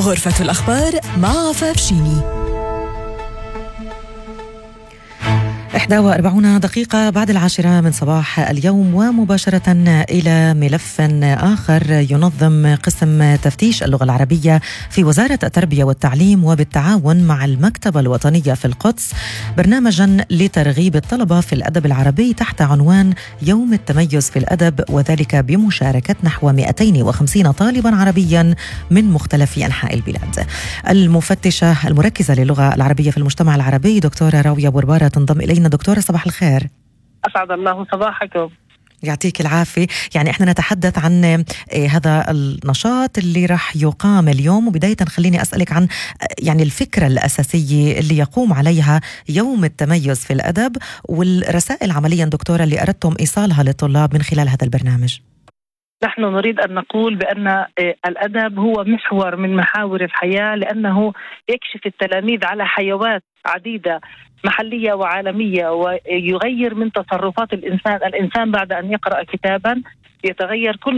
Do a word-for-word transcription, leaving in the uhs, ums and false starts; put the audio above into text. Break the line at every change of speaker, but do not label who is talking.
غرفة الأخبار مع عفاف شيني. إحدى وأربعين دقيقة بعد العاشرة من صباح اليوم، ومباشرة إلى ملف آخر. ينظم قسم تفتيش اللغة العربية في وزارة التربية والتعليم وبالتعاون مع المكتبة الوطنية في القدس برنامجا لترغيب الطلبة في الأدب العربي تحت عنوان يوم التميز في الأدب، وذلك بمشاركة نحو مئتين وخمسين طالبا عربيا من مختلف أنحاء البلاد. المفتشة المركزة للغة العربية في المجتمع العربي دكتورة راوية بوربارة تنضم إلينا. دكتورة صباح الخير.
أسعد الله صباحكم.
يعطيك العافية. يعني إحنا نتحدث عن هذا النشاط اللي راح يقام اليوم، وبداية خليني أسألك عن يعني الفكرة الأساسية اللي يقوم عليها يوم التميز في الأدب، والرسائل عمليا دكتورة اللي أردتم إيصالها للطلاب من خلال هذا البرنامج.
نحن نريد أن نقول بأن الأدب هو محور من محاور الحياة، لأنه يكشف التلاميذ على حيوات عديدة محلية وعالمية، ويغير من تصرفات الإنسان. الإنسان بعد أن يقرأ كتابا يتغير كل